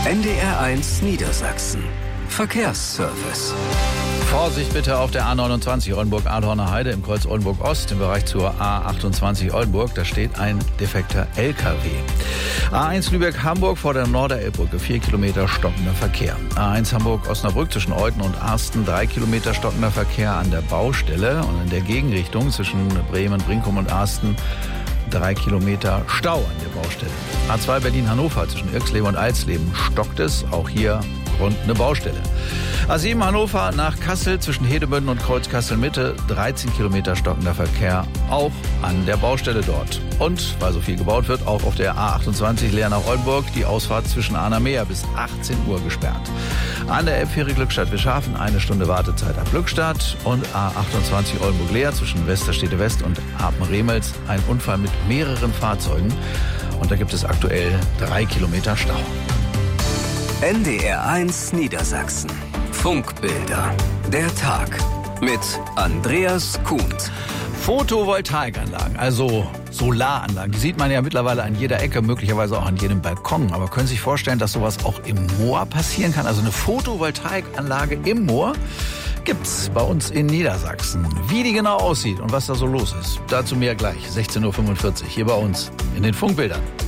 NDR1 Niedersachsen. Verkehrsservice. Vorsicht bitte auf der A29 Oldenburg-Adorner Heide im Kreuz Oldenburg-Ost im Bereich zur A28 Oldenburg. Da steht ein defekter LKW. A1 Lübeck-Hamburg vor der Norderelbbrücke 4 Kilometer stockender Verkehr. A1 Hamburg-Osnabrück zwischen Euthen und Arsten 3 Kilometer stockender Verkehr an der Baustelle und in der Gegenrichtung zwischen Bremen, Brinkum und Arsten 3 Kilometer Stau an der Baustelle. A2 Berlin-Hannover zwischen Irxleben und Alsleben stockt es, auch hier rund eine Baustelle. A7 Hannover nach Kassel zwischen Hedemünden und Kreuz Kassel-Mitte 13 Kilometer stockender Verkehr, auch an der Baustelle dort. Und, weil so viel gebaut wird, auch auf der A28 Leer nach Oldenburg die Ausfahrt zwischen Arnhem bis 18 Uhr gesperrt. An der Elbfähre Glückstadt-Wischhafen 1 Stunde Wartezeit ab Glückstadt und A28 Oldenburg-Leer zwischen Westerstede West und Apen-Remels ein Unfall mit mehreren Fahrzeugen und da gibt es aktuell 3 Kilometer Stau. NDR1 Niedersachsen. Funkbilder. Der Tag mit Andreas Kuhnt. Photovoltaikanlagen, also Solaranlagen, die sieht man ja mittlerweile an jeder Ecke, möglicherweise auch an jedem Balkon. Aber können Sie sich vorstellen, dass sowas auch im Moor passieren kann? Also eine Photovoltaikanlage im Moor gibt's bei uns in Niedersachsen. Wie die genau aussieht und was da so los ist, dazu mehr gleich. 16:45 Uhr hier bei uns in den Funkbildern.